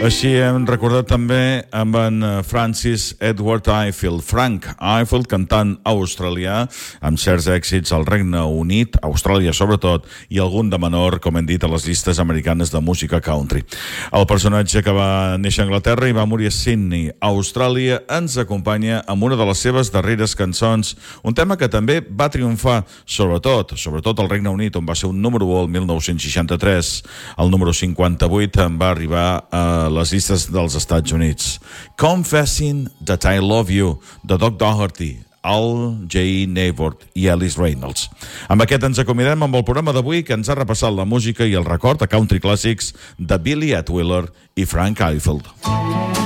Així hem recordat també amb en Francis Edward Ifield, Frank Ifield, cantant australià, amb certs èxits al Regne Unit, Austràlia sobretot, i algun de menor, com hem dit, a les llistes americanes de música country. El personatge que va néixer a Anglaterra i va morir a Sydney, Austràlia, ens acompanya amb una de les seves darreres cançons, un tema que també va triomfar, sobretot al Regne Unit, on va ser un número 1 el 1963. El número 58 en va arribar a les llistes dels Estats Units. Confessing That I Love You, de Doc Doherty, Al J. Neighbor i Alice Reynolds. Amb aquest ens acomiadem amb el programa d'avui, que ens ha repassat la música i el record a country clàssics de Billy Atwiller i Frank Ifield.